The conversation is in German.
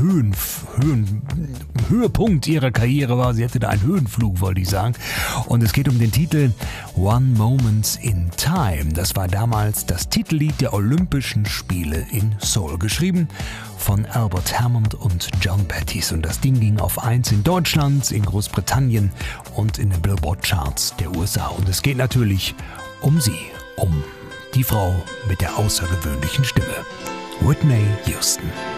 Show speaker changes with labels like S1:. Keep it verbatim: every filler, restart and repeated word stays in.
S1: Höhen, Höhen, Höhepunkt ihrer Karriere war. Sie hatte da einen Höhenflug, wollte ich sagen. Und es geht um den Titel One Moment in Time. Das war damals das Titellied der Olympischen Spiele in Seoul. Geschrieben von Albert Hammond und John Battis. Und das Ding ging auf eins in Deutschland, in Großbritannien und in den Billboard-Charts der U S A. Und es geht natürlich um sie, um die Frau mit der außergewöhnlichen Stimme, Whitney Houston.